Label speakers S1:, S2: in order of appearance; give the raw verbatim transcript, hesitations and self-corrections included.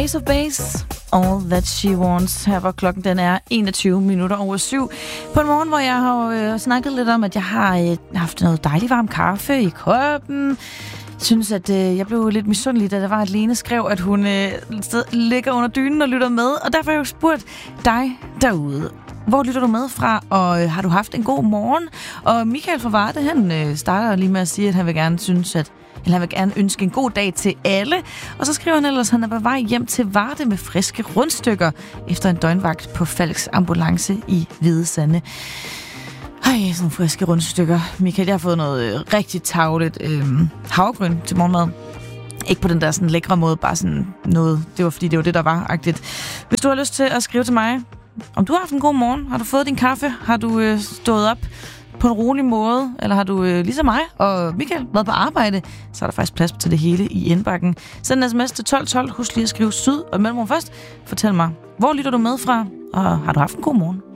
S1: Ace of Base, All That She Wants. Her hvor klokken den er enogtyve minutter over syv. På en morgen, hvor jeg har øh, snakket lidt om, at jeg har øh, haft noget dejlig varm kaffe i koppen. Synes, at øh, jeg blev lidt misundelig, da der var, at Lene skrev, at hun øh, ligger under dynen og lytter med. Og derfor har jeg jo spurgt dig derude. Hvor lytter du med fra, og øh, har du haft en god morgen? Og Michael fra Varde, han øh, starter lige med at sige, at han vil gerne synes, at eller han vil gerne ønske en god dag til alle. Og så skriver han ellers, at han er på vej hjem til Varde med friske rundstykker efter en døgnvagt på Falks ambulance i Hvide Sande. Ej, sådan nogle friske rundstykker. Michael, jeg har fået noget øh, rigtig tavligt øh, havregryn til morgenmad. Ikke på den der sådan lækre måde, bare sådan noget. Det var fordi, det var det, der var-agtigt. Hvis du har lyst til at skrive til mig, om du har haft en god morgen, har du fået din kaffe, har du øh, stået op på en rolig måde, eller har du øh, ligesom mig og Michael været på arbejde, så er der faktisk plads til det hele i indbakken. Send en sms til tolv tolv. Husk lige at skrive syd og mellemrum først. Fortæl mig, hvor lytter du med fra, og har du haft en god morgen?